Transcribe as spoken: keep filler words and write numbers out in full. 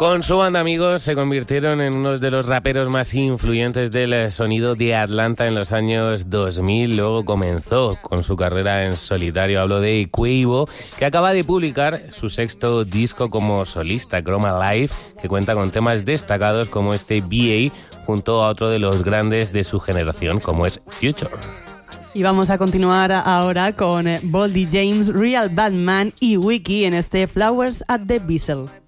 Con su banda, amigos, se convirtieron en uno de los raperos más influyentes del sonido de Atlanta en los años dos mil. Luego comenzó con su carrera en solitario. Hablo de Quavo, que acaba de publicar su sexto disco como solista, Chroma Life, que cuenta con temas destacados como este B A, junto a otro de los grandes de su generación, como es Future. Y vamos a continuar ahora con Boldy James, Real Bad Man y Wiki en este Flowers at the Bissell.